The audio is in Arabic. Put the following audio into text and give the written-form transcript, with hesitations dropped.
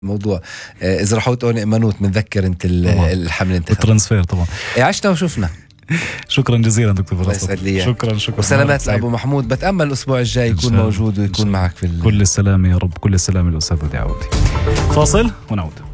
الموضوع اذا راح تقول امانوت متذكر انت الحمل انت الترانسفير طبعا عشنا وشفنا. شكرا جزيلا دكتور فراس. شكرا وسلامات لابو محمود. بتامل الاسبوع الجاي يكون موجود ويكون معك في كل السلامه يا رب. كل السلامه للاستاذ ودي عودي. فاصل ونعود.